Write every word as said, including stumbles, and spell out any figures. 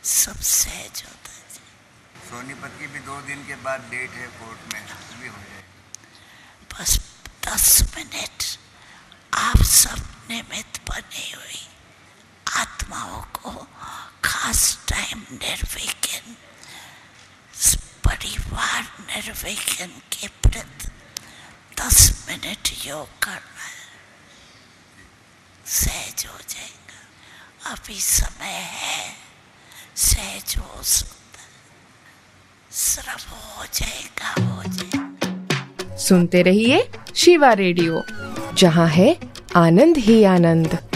सब सहज होता है। सोनीपत की भी दो दिन के बाद डेट है कोर्ट में, भी हो जाए। बस दस मिनट आप सब निमित्त बनी हुई आत्माओं को खास टाइम निर्विघ्न, परिवार निर्विघ्न के प्रति दस मिनट योग करना है, सहज हो जाएगा। अभी समय है, सहज हो सकता है, श्रम हो जाएगा हो जाएगा। सुनते रहिए शिवा रेडियो, जहाँ है आनंद ही आनंद।